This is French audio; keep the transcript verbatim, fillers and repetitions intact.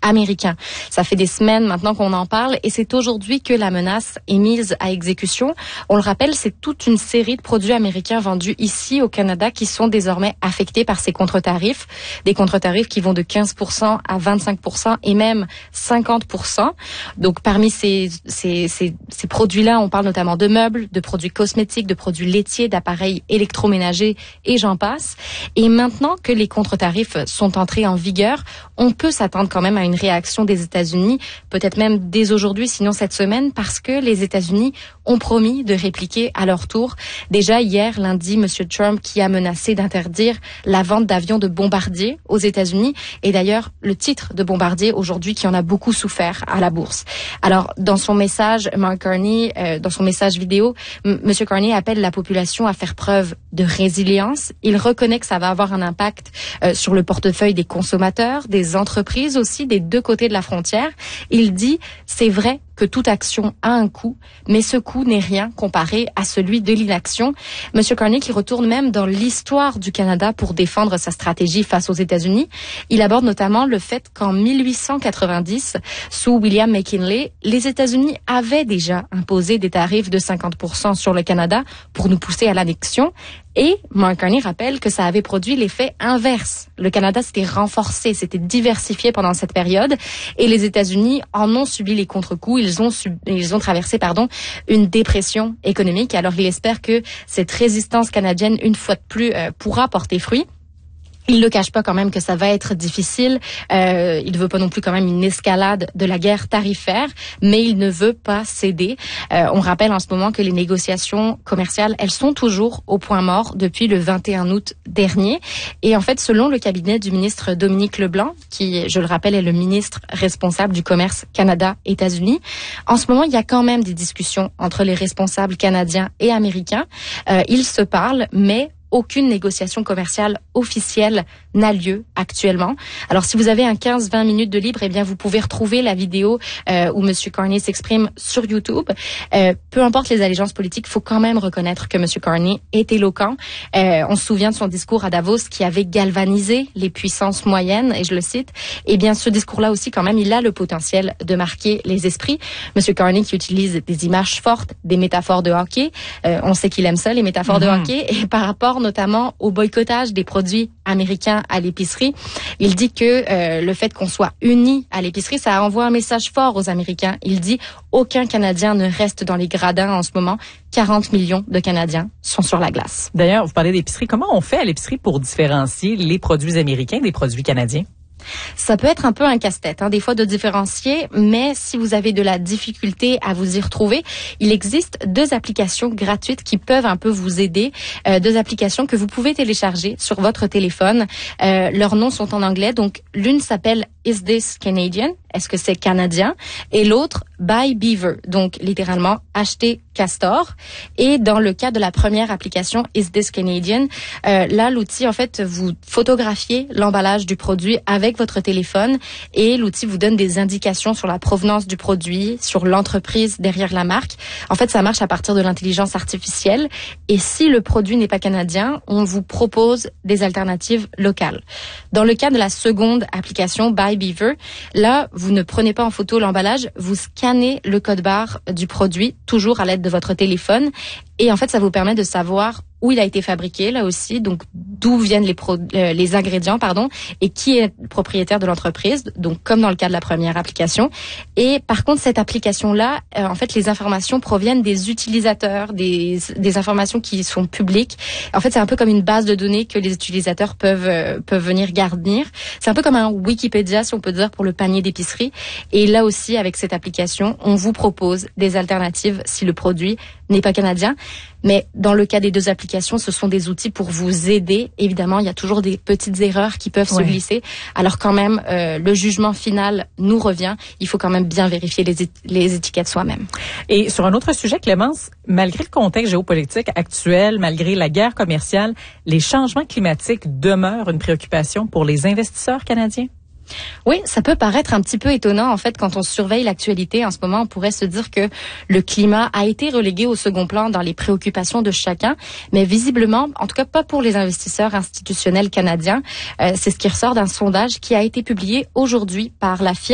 américains. Ça fait des semaines maintenant qu'on en parle et c'est aujourd'hui que la menace est mise à exécution. On le rappelle, c'est toute une série de produits américains vendus ici au Canada qui sont désormais affectés par ces contre-tarifs. Des contre-tarifs qui vont de quinze pour cent à vingt-cinq pour cent et même cinquante pour cent. Donc parmi ces, ces, ces, ces produits-là, on parle notamment de meubles, de produits cosmétiques, de produits laitiers, d'appareils électroménagers et j'en passe. Et maintenant que les contre-tarifs sont entrés en vigueur, on peut s'attendre quand même à une réaction des États-Unis, peut-être même dès aujourd'hui, sinon cette semaine, parce que les États-Unis ont promis de répliquer à leur tour. Déjà hier, lundi, M. Trump qui a menacé d'interdire la vente d'avions de bombardiers aux États-Unis. Et d'ailleurs, le titre de bombardier aujourd'hui qui en a beaucoup souffert à la bourse. Alors, dans son message, Mark Carney, euh, dans son message vidéo, M. Carney appelle la population à faire preuve de résilience. Il reconnaît que ça va avoir un impact euh, sur le portefeuille des consommateurs, des entreprises aussi, des deux côtés de la frontière. Il dit, c'est vrai que toute action a un coût, mais ce coût n'est rien comparé à celui de l'inaction. Monsieur Carney qui retourne même dans l'histoire du Canada pour défendre sa stratégie face aux États-Unis. Il aborde notamment le fait qu'en mille huit cent quatre-vingt-dix, sous William McKinley, les États-Unis avaient déjà imposé des tarifs de cinquante pour cent sur le Canada pour nous pousser à l'annexion. Et Mark Carney rappelle que ça avait produit l'effet inverse. Le Canada s'était renforcé, s'était diversifié pendant cette période et les États-Unis en ont subi les contre-coups. Ils ont sub... ils ont traversé pardon une dépression économique. Alors il espère que cette résistance canadienne, une fois de plus, euh, pourra porter fruit. Il ne cache pas quand même que ça va être difficile. Euh, il ne veut pas non plus quand même une escalade de la guerre tarifaire, mais il ne veut pas céder. Euh, on rappelle en ce moment que les négociations commerciales, elles sont toujours au point mort depuis le vingt et un août dernier. Et en fait, selon le cabinet du ministre Dominique Leblanc, qui, je le rappelle, est le ministre responsable du commerce Canada-États-Unis, en ce moment, il y a quand même des discussions entre les responsables canadiens et américains. Euh, ils se parlent, mais aucune négociation commerciale officielle n'a lieu actuellement. Alors, si vous avez un quinze vingt minutes de libre, eh bien, vous pouvez retrouver la vidéo euh, où M. Carney s'exprime sur YouTube. Euh, peu importe les allégeances politiques, il faut quand même reconnaître que M. Carney est éloquent. Euh, on se souvient de son discours à Davos qui avait galvanisé les puissances moyennes, et je le cite. Eh bien, ce discours-là aussi, quand même, il a le potentiel de marquer les esprits. M. Carney qui utilise des images fortes, des métaphores de hockey. Euh, on sait qu'il aime ça, les métaphores mm-hmm. de hockey. Et par rapport notamment au boycottage des produits américains à l'épicerie. Il dit que euh, le fait qu'on soit unis à l'épicerie, ça envoie un message fort aux Américains. Il dit aucun Canadien ne reste dans les gradins en ce moment. quarante millions de Canadiens sont sur la glace. D'ailleurs, vous parlez d'épicerie. Comment on fait à l'épicerie pour différencier les produits américains des produits canadiens? Ça peut être un peu un casse-tête, hein, des fois de différencier, mais si vous avez de la difficulté à vous y retrouver, il existe deux applications gratuites qui peuvent un peu vous aider, euh, deux applications que vous pouvez télécharger sur votre téléphone. Euh, leurs noms sont en anglais, donc l'une s'appelle Is This Canadian? Est-ce que c'est canadien? Et l'autre, Buy Beaver, donc littéralement acheter castor. Et dans le cas de la première application, Is This Canadian? Euh, là, l'outil, en fait, vous photographiez l'emballage du produit avec votre téléphone et l'outil vous donne des indications sur la provenance du produit, sur l'entreprise derrière la marque. En fait, ça marche à partir de l'intelligence artificielle. Et si le produit n'est pas canadien, on vous propose des alternatives locales. Dans le cas de la seconde application, Buy Beaver, là, vous ne prenez pas en photo l'emballage, vous scannez le code barre du produit, toujours à l'aide de votre téléphone. Et en fait, ça vous permet de savoir où il a été fabriqué, là aussi, donc d'où viennent les, pro, euh, les ingrédients, pardon, et qui est propriétaire de l'entreprise, donc comme dans le cas de la première application. Et par contre, cette application-là, euh, en fait, les informations proviennent des utilisateurs, des, des informations qui sont publiques. En fait, c'est un peu comme une base de données que les utilisateurs peuvent euh, peuvent venir garnir. C'est un peu comme un Wikipédia, si on peut dire, pour le panier d'épicerie. Et là aussi, avec cette application, on vous propose des alternatives si le produit n'est pas canadien. Mais dans le cas des deux applications, ce sont des outils pour vous aider. Évidemment, il y a toujours des petites erreurs qui peuvent ouais. se glisser. Alors quand même, euh, le jugement final nous revient. Il faut quand même bien vérifier les, les étiquettes soi-même. Et sur un autre sujet, Clémence, malgré le contexte géopolitique actuel, malgré la guerre commerciale, les changements climatiques demeurent une préoccupation pour les investisseurs canadiens? Oui, ça peut paraître un petit peu étonnant. En fait, quand on surveille l'actualité en ce moment, on pourrait se dire que le climat a été relégué au second plan dans les préoccupations de chacun. Mais visiblement, en tout cas pas pour les investisseurs institutionnels canadiens. Euh, c'est ce qui ressort d'un sondage qui a été publié aujourd'hui par la firme